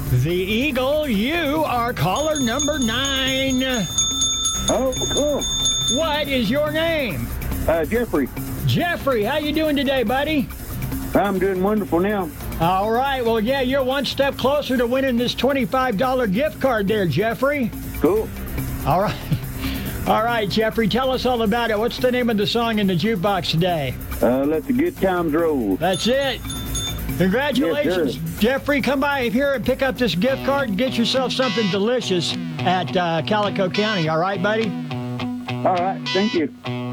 The Eagle, you are caller number 9. Oh, cool. What is your name? Jeffrey. Jeffrey, how you doing today, buddy? I'm doing wonderful now. All right, well, yeah, you're one step closer to winning this $25 gift card there, Jeffrey. Cool. All right. All right, Jeffrey, tell us all about it. What's the name of the song in the jukebox today? Let the good times roll. That's it. Congratulations, Yes, Jeffrey. Come by here and pick up this gift card and get yourself something delicious at Calico County. All right, buddy? All right. Thank you.